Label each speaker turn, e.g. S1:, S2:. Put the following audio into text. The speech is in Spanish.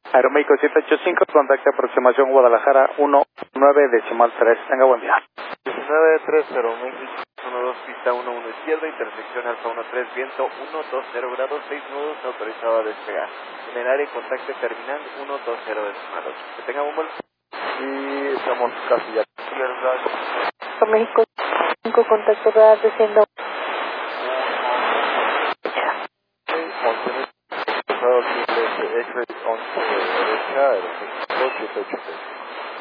S1: Aeroméxico 785, contacto aproximación Guadalajara 19.3. Tenga buen día.
S2: 1930 México 12 pista 11 izquierda, intersección Alfa 13 viento 120 grados 6 nudos, autorizado a despegar. En el área contacto terminal 120 decimados. Que tenga buen vuelo.
S3: Y estamos casi ya.
S4: México 5, contacto radar desciendo